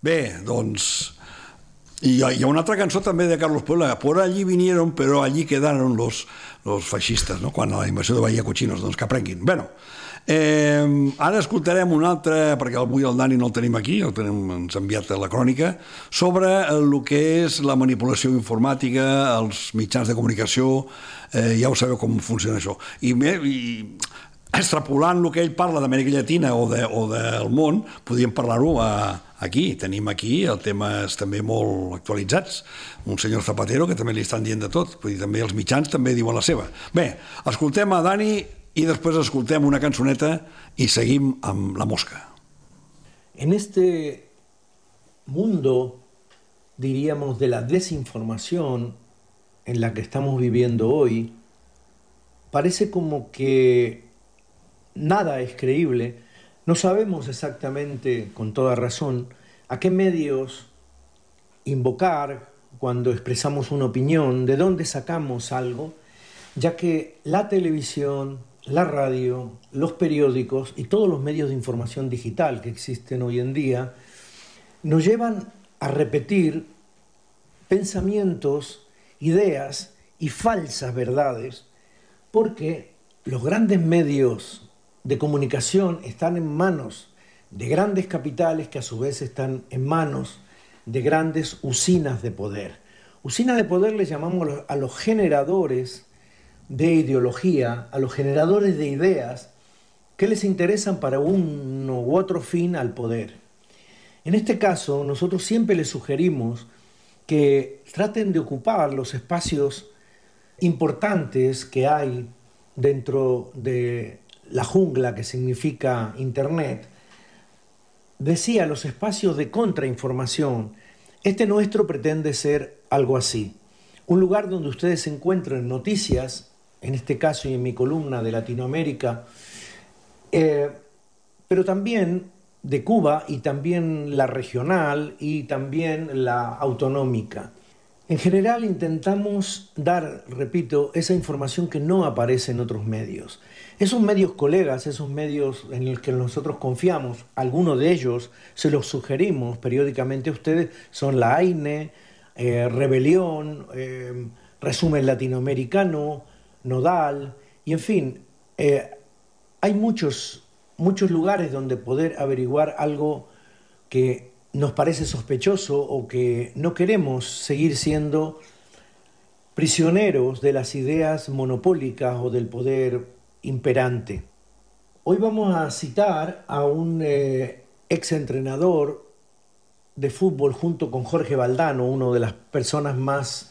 Bé, doncs... Y hay una otra canción también de Carlos Puebla, por allí vinieron, pero allí quedaron los feixistes, no? Quan la invasió de Bahia Cochinos, doncs que aprenguin. Bueno, ara escoltarem un altre, perquè avui el Dani no el tenim aquí, ens ha enviat la crònica, sobre el que és la manipulació informàtica, els mitjans de comunicació, ja ho sabeu com funciona això. I extrapolant el que ell parla d'Amèrica Llatina o del món, podríem parlar-ho aquí. Tenim aquí els temes també molt actualitzats. Un senyor Zapatero que també li estan dient de tot. Vull dir, també els mitjans també diuen la seva. Bé, escoltem a Dani i després escoltem una cançoneta i seguim amb La Mosca. En este mundo, diríamos, de la desinformación en la que estamos viviendo hoy, parece como que nada es creíble. No sabemos exactamente, con toda razón, a qué medios invocar cuando expresamos una opinión, de dónde sacamos algo, ya que la televisión, la radio, los periódicos y todos los medios de información digital que existen hoy en día nos llevan a repetir pensamientos, ideas y falsas verdades, porque los grandes medios de comunicación están en manos de grandes capitales que a su vez están en manos de grandes usinas de poder. Usinas de poder les llamamos a los generadores de ideología, a los generadores de ideas que les interesan para uno u otro fin al poder. En este caso, nosotros siempre les sugerimos que traten de ocupar los espacios importantes que hay dentro de la jungla que significa Internet. Decía, los espacios de contrainformación. Este nuestro pretende ser algo así. Un lugar donde ustedes encuentren noticias, en este caso y en mi columna de Latinoamérica, pero también de Cuba y también la regional y también la autonómica. En general intentamos dar, repito, esa información que no aparece en otros medios. Esos medios colegas, esos medios en los que nosotros confiamos, algunos de ellos se los sugerimos periódicamente a ustedes, son la AINE, Rebelión, Resumen Latinoamericano, Nodal, y en fin, hay muchos lugares donde poder averiguar algo que nos parece sospechoso o que no queremos seguir siendo prisioneros de las ideas monopólicas o del poder imperante. Hoy vamos a citar a un exentrenador de fútbol junto con Jorge Valdano, una de las personas más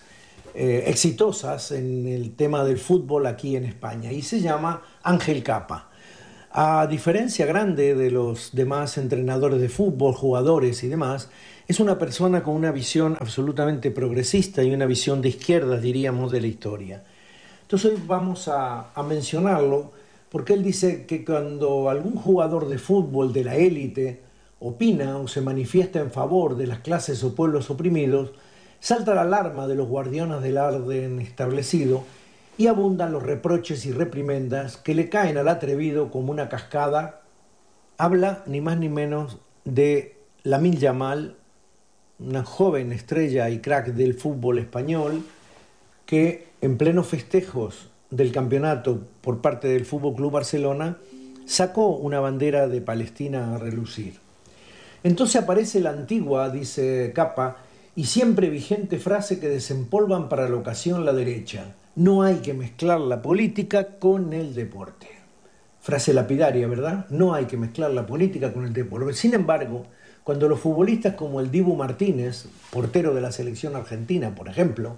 exitosas en el tema del fútbol aquí en España, y se llama Ángel Capa. A diferencia grande de los demás entrenadores de fútbol, jugadores y demás, es una persona con una visión absolutamente progresista y una visión de izquierda, diríamos, de la historia. Entonces hoy vamos a mencionarlo porque él dice que cuando algún jugador de fútbol de la élite opina o se manifiesta en favor de las clases o pueblos oprimidos, salta la alarma de los guardianes del orden establecido y abundan los reproches y reprimendas que le caen al atrevido como una cascada. Habla ni más ni menos de Lamine Yamal, una joven estrella y crack del fútbol español, que en plenos festejos del campeonato por parte del Fútbol Club Barcelona sacó una bandera de Palestina a relucir. Entonces aparece la antigua, dice Capa, y siempre vigente frase que desempolvan para la ocasión la derecha: no hay que mezclar la política con el deporte. Frase lapidaria, ¿verdad? No hay que mezclar la política con el deporte. Sin embargo, cuando los futbolistas como el Dibu Martínez, portero de la selección argentina, por ejemplo,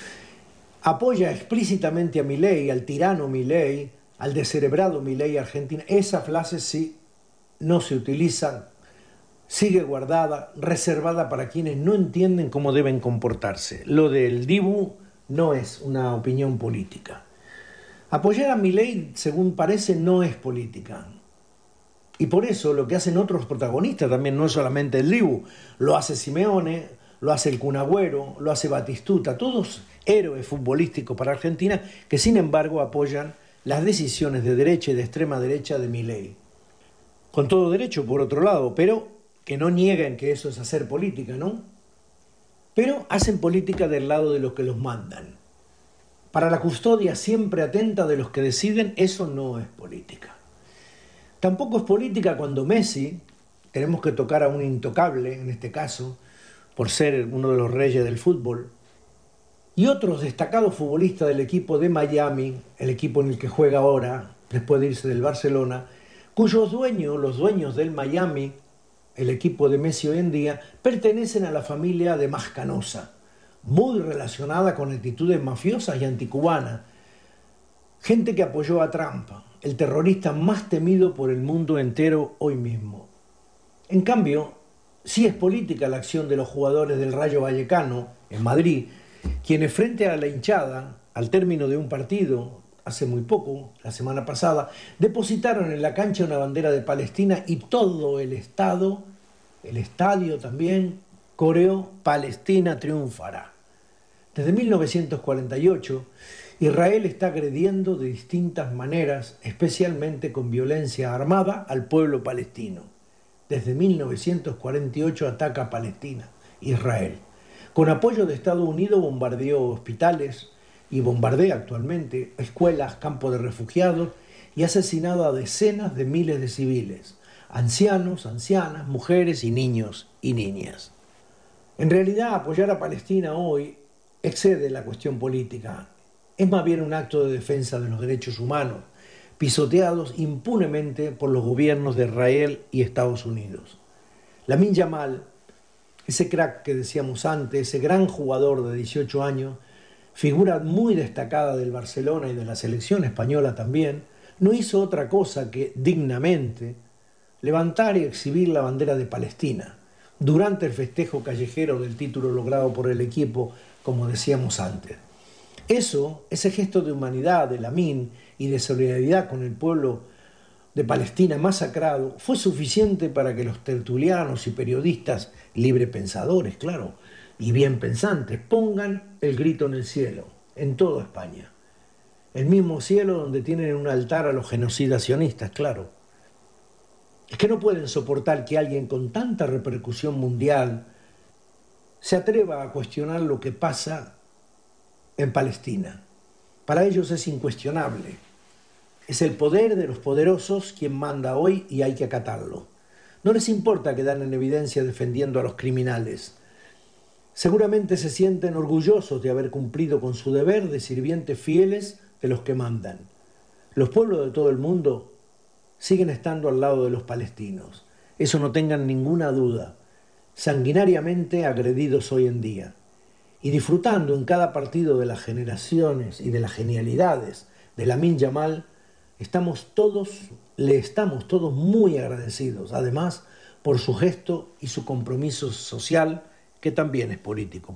apoya explícitamente a Milei, al tirano Milei, al descerebrado Milei argentino, esa frase sí no se utiliza, sigue guardada, reservada para quienes no entienden cómo deben comportarse. Lo del Dibu no es una opinión política. Apoyar a Milei, según parece, no es política. Y por eso lo que hacen otros protagonistas también, no es solamente el Dibu, lo hace Simeone, lo hace el Kun Agüero, lo hace Batistuta, todos héroes futbolísticos para Argentina que sin embargo apoyan las decisiones de derecha y de extrema derecha de Milei. Con todo derecho, por otro lado, pero que no nieguen que eso es hacer política, ¿no? Pero hacen política del lado de los que los mandan. Para la custodia siempre atenta de los que deciden, eso no es política. Tampoco es política cuando Messi, tenemos que tocar a un intocable en este caso, por ser uno de los reyes del fútbol, y otros destacados futbolistas del equipo de Miami, el equipo en el que juega ahora, después de irse del Barcelona, cuyos dueños, los dueños del Miami, el equipo de Messi hoy en día, pertenecen a la familia de Mascanosa, muy relacionada con actitudes mafiosas y anticubanas, gente que apoyó a Trump, el terrorista más temido por el mundo entero hoy mismo. En cambio, sí es política la acción de los jugadores del Rayo Vallecano en Madrid, quienes frente a la hinchada, al término de un partido, hace muy poco, la semana pasada, depositaron en la cancha una bandera de Palestina y todo el estadio también, coreó Palestina triunfará. Desde 1948, Israel está agrediendo de distintas maneras, especialmente con violencia armada, al pueblo palestino. Desde 1948 ataca a Palestina, Israel. Con apoyo de Estados Unidos bombardeó hospitales y bombardea actualmente escuelas, campos de refugiados y ha asesinado a decenas de miles de civiles, ancianos, ancianas, mujeres y niños y niñas. En realidad, apoyar a Palestina hoy excede la cuestión política. Es más bien un acto de defensa de los derechos humanos, pisoteados impunemente por los gobiernos de Israel y Estados Unidos. Lamine Yamal, ese crack que decíamos antes, ese gran jugador de 18 años, figura muy destacada del Barcelona y de la selección española también, no hizo otra cosa que dignamente levantar y exhibir la bandera de Palestina durante el festejo callejero del título logrado por el equipo, como decíamos antes. Ese gesto de humanidad de Lamine y de solidaridad con el pueblo de Palestina masacrado, fue suficiente para que los tertulianos y periodistas librepensadores, claro, y bien pensantes, pongan el grito en el cielo, en toda España. El mismo cielo donde tienen un altar a los genocidas sionistas, claro. Es que no pueden soportar que alguien con tanta repercusión mundial se atreva a cuestionar lo que pasa en Palestina. Para ellos es incuestionable. Es el poder de los poderosos quien manda hoy y hay que acatarlo. No les importa quedar en evidencia defendiendo a los criminales. Seguramente se sienten orgullosos de haber cumplido con su deber de sirvientes fieles de los que mandan. Los pueblos de todo el mundo siguen estando al lado de los palestinos. Eso no tengan ninguna duda. Sanguinariamente agredidos hoy en día. Y disfrutando en cada partido de las generaciones y de las genialidades de Lamine Yamal, le estamos todos muy agradecidos, además, por su gesto y su compromiso social, que también es político.